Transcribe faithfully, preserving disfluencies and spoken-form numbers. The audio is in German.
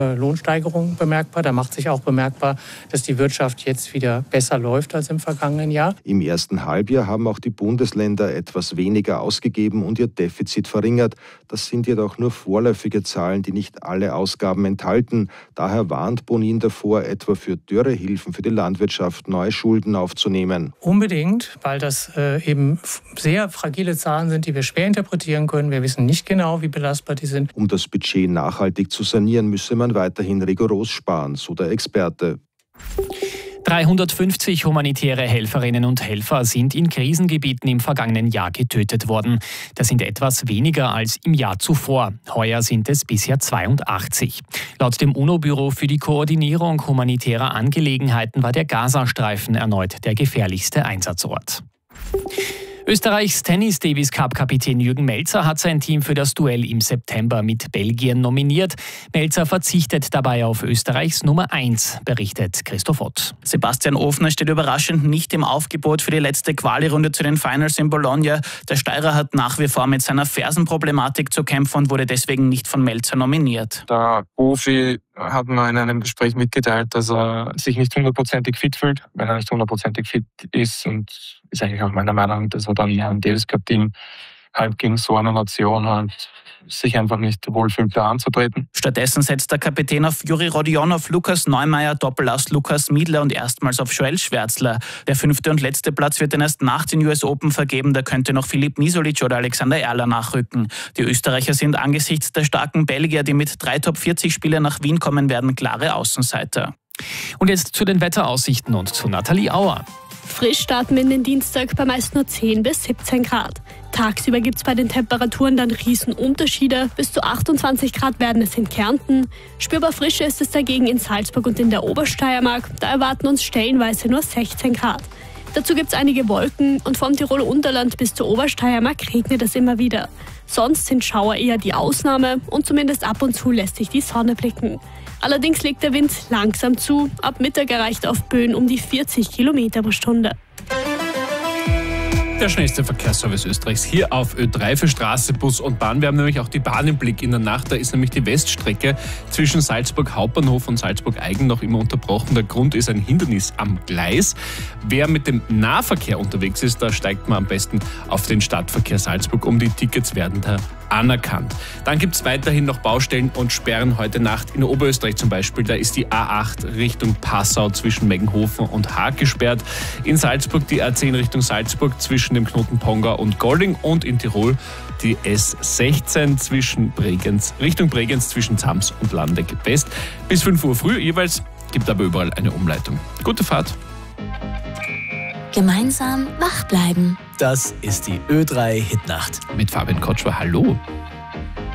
Lohnsteigerung bemerkbar. Da macht sich auch bemerkbar, dass die Wirtschaft jetzt wieder besser läuft als im vergangenen Jahr. Im ersten Halbjahr haben auch die Bundesländer etwas weniger ausgegeben und ihr Defizit verringert. Das sind jedoch nur vorläufige Zahlen, die nicht alle Ausgaben enthalten. Daher warnt Bonin davor, etwa für Dürrehilfen für die Landwirtschaft neue Schulden aufzunehmen. Unbedingt, weil das äh, eben sehr fragile Zahlen sind, die wir schwer interpretieren können. Wir wissen nicht genau, wie belastbar die sind. Um das Budget nachhaltig zu sanieren, müsse man weiterhin rigoros sparen, so der Experte. dreihundertfünfzig humanitäre Helferinnen und Helfer sind in Krisengebieten im vergangenen Jahr getötet worden. Das sind etwas weniger als im Jahr zuvor. Heuer sind es bisher zweiundachtzig. Laut dem UNO-Büro für die Koordinierung humanitärer Angelegenheiten war der Gazastreifen erneut der gefährlichste Einsatzort. Österreichs Tennis-Davis-Cup-Kapitän Jürgen Melzer hat sein Team für das Duell im September mit Belgien nominiert. Melzer verzichtet dabei auf Österreichs Nummer eins, berichtet Christoph Ott. Sebastian Ofner steht überraschend nicht im Aufgebot für die letzte Quali-Runde zu den Finals in Bologna. Der Steirer hat nach wie vor mit seiner Fersenproblematik zu kämpfen und wurde deswegen nicht von Melzer nominiert. Der Profi hat mir in einem Gespräch mitgeteilt, dass er sich nicht hundertprozentig fit fühlt. Wenn er nicht hundertprozentig fit ist, und ist eigentlich auch meiner Meinung, dass er dann im Davis Cup Team halt gegen so eine Nation halt sich einfach nicht wohlfühlt, da anzutreten. Stattdessen setzt der Kapitän auf Juri Rodionov, Lukas Neumeier, Doppelass Lukas Miedler und erstmals auf Joel Schwärzler. Der fünfte und letzte Platz wird dann erst nach den U S Open vergeben. Da könnte noch Filip Misolic oder Alexander Erler nachrücken. Die Österreicher sind angesichts der starken Belgier, die mit drei Top vierzig Spielern nach Wien kommen werden, klare Außenseiter. Und jetzt zu den Wetteraussichten und zu Nathalie Auer. Frisch starten wir in den Dienstag bei meist nur zehn bis siebzehn Grad. Tagsüber gibt es bei den Temperaturen dann Riesenunterschiede. Bis zu achtundzwanzig Grad werden es in Kärnten. Spürbar frischer ist es dagegen in Salzburg und in der Obersteiermark. Da erwarten uns stellenweise nur sechzehn Grad. Dazu gibt es einige Wolken und vom Tiroler Unterland bis zur Obersteiermark regnet es immer wieder. Sonst sind Schauer eher die Ausnahme und zumindest ab und zu lässt sich die Sonne blicken. Allerdings legt der Wind langsam zu. Ab Mittag erreicht er auf Böen um die vierzig Kilometer pro Stunde. Der schnellste Verkehrsservice Österreichs hier auf Ö drei für Straße, Bus und Bahn. Wir haben nämlich auch die Bahn im Blick in der Nacht. Da ist nämlich die Weststrecke zwischen Salzburg Hauptbahnhof und Salzburg Eigen noch immer unterbrochen. Der Grund ist ein Hindernis am Gleis. Wer mit dem Nahverkehr unterwegs ist, da steigt man am besten auf den Stadtverkehr Salzburg um. Die Tickets werden da anerkannt. Dann gibt es weiterhin noch Baustellen und Sperren heute Nacht in Oberösterreich zum Beispiel. Da ist die A acht Richtung Passau zwischen Meggenhofen und Haag gesperrt. In Salzburg die A zehn Richtung Salzburg zwischen dem Knoten Pongau und Golding und in Tirol die S sechzehn zwischen Bregenz, Richtung Bregenz zwischen Zams und Landeck West. Bis fünf Uhr früh jeweils, gibt aber überall eine Umleitung. Gute Fahrt. Gemeinsam wach bleiben. Das ist die Ö drei Hitnacht. Mit Fabian Kotschwer. Hallo.